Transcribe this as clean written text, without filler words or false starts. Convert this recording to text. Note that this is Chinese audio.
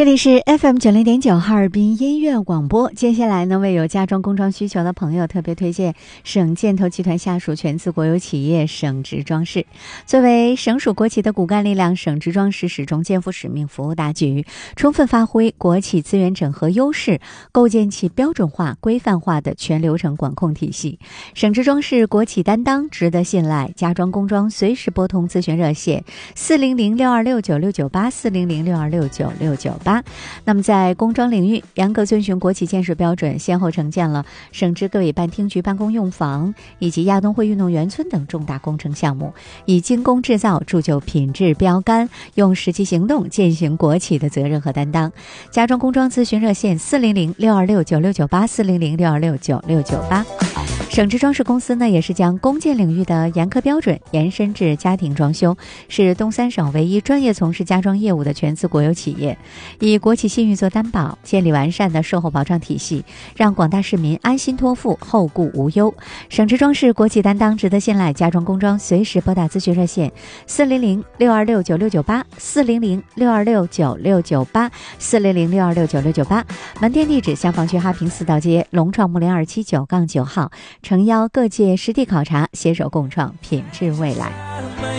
这里是 FM90.9 哈尔滨音乐广播。接下来呢，为有家装工装需求的朋友特别推荐省建投集团下属全资国有企业省直装饰。作为省属国企的骨干力量，省直装饰始终肩负使命，服务大局，充分发挥国企资源整合优势，构建起标准化、规范化的全流程管控体系。省直装饰国企担当，值得信赖，家装工装随时拨通咨询热线400-6269-698，400-6269-698。那么在工装领域，严格遵循国企建设标准，先后承建了省直各委办厅局办公用房以及亚东汇运动员村等重大工程项目，以精工制造铸就品质标杆，用实际行动践行国企的责任和担当。家装工装咨询热线400-6269-698，400-6269-698。省直装饰公司呢，也是将公建领域的严苛标准延伸至家庭装修，是东三省唯一专业从事家装业务的全资国有企业，以国企信誉做担保，建立完善的售后保障体系，让广大市民安心托付，后顾无忧。省直装饰国企担当，值得信赖，家装工装随时拨打咨询热线400-626-9698，400-626-9698，400-626-9698。门店地址：香坊区哈平4道街龙创木林279-9号，诚邀各界实地考察，携手共创品质未来。